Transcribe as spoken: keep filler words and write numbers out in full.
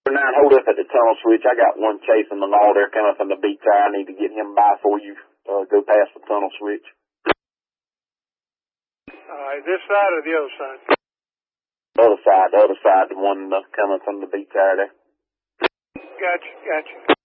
Nine, hold up at the tunnel switch. I got one chasing the law there coming from the beach side. I need to get him by before you uh, go past the tunnel switch. All right, this side or the other side? The other side, the other side, the one uh, coming from the beach side there. Gotcha, gotcha.